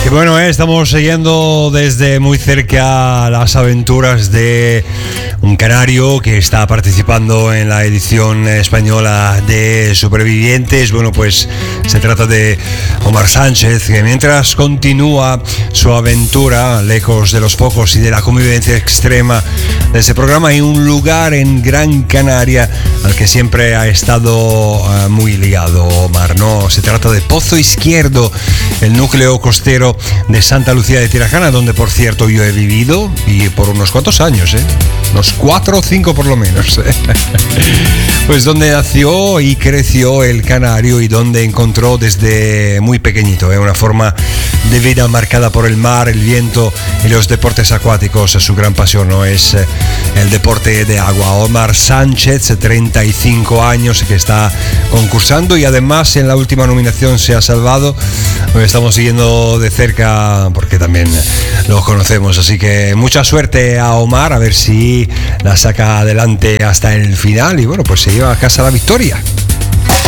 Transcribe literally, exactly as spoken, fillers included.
Que bueno, eh, estamos siguiendo desde muy cerca las aventuras de un canario que está participando en la edición española de Supervivientes. Bueno, pues se trata de Omar Sánchez, que mientras continúa su aventura lejos de los focos y de la convivencia extrema de ese programa, hay un lugar en Gran Canaria al que siempre ha estado uh, muy ligado Omar, ¿no? Se trata de Pozo Izquierdo, el núcleo costero de Santa Lucía de Tirajana, donde por cierto yo he vivido y por unos cuantos años, ¿eh? Unos cuatro o cinco por lo menos, ¿eh? Pues donde nació y creció el canario y donde encontró desde muy pequeñito, ¿eh? Una forma de vida marcada por el mar, el viento y los deportes acuáticos. Su gran pasión, ¿no?, es el deporte de agua. Omar Sánchez, treinta y cinco años, que está concursando y además en la última nominación se ha salvado. Lo estamos siguiendo de cerca porque también lo conocemos, así que mucha suerte a Omar, a ver si la saca adelante hasta el final y bueno, pues se lleva a casa la victoria.